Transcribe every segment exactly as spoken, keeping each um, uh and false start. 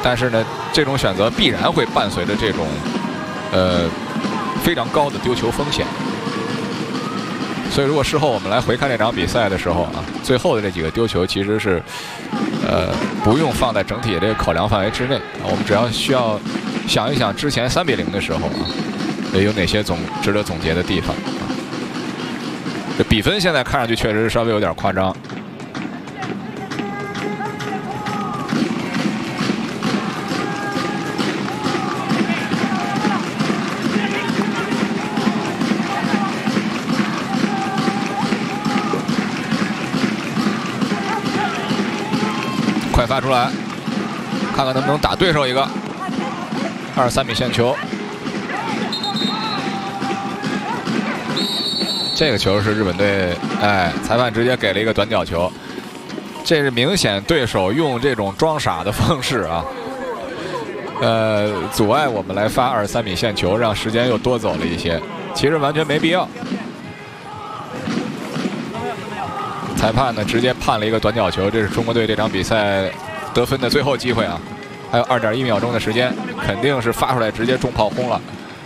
但是呢，这种选择必然会伴随着这种呃非常高的丢球风险。所以，如果事后我们来回看这场比赛的时候啊，最后的这几个丢球其实是呃不用放在整体这个考量范围之内啊。我们只要需要想一想之前三比零的时候啊，有哪些总值得总结的地方啊。这比分现在看上去确实是稍微有点夸张。 快发出来，看看能不能打对手一个二十三米线球。这个球是日本队，哎，裁判直接给了一个短角球，这是明显对手用这种装傻的方式啊，呃，阻碍我们来发二十三米线球，让时间又多走了一些。其实完全没必要。 裁判呢，直接判了一个短角球，这是中国队这场比赛得分的最后机会啊！还有二点一秒钟的时间，肯定是发出来直接中炮轰了。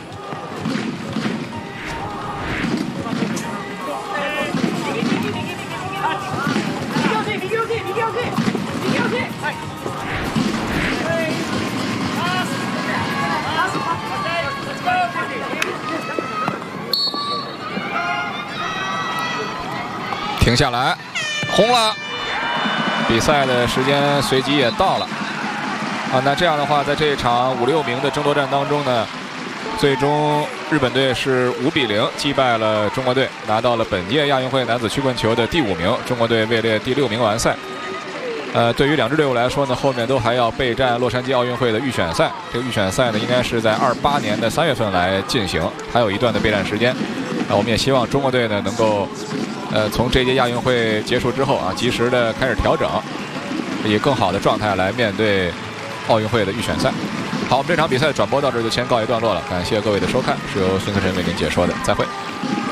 停下来，轰了！比赛的时间随即也到了啊。那这样的话，在这一场五六名的争夺战当中呢，最终日本队是五比零击败了中国队，拿到了本届亚运会男子曲棍球的第五名。中国队位列第六名完赛。呃，对于两支队伍来说呢，后面都还要备战洛杉矶奥运会的预选赛。这个预选赛呢，应该是在二八年的三月份来进行，还有一段的备战时间。啊，我们也希望中国队呢能够。 呃，从这届亚运会结束之后啊，及时的开始调整，以更好的状态来面对奥运会的预选赛。好，我们这场比赛转播到这就先告一段落了，感谢各位的收看，是由孙思辰为您解说的，再会。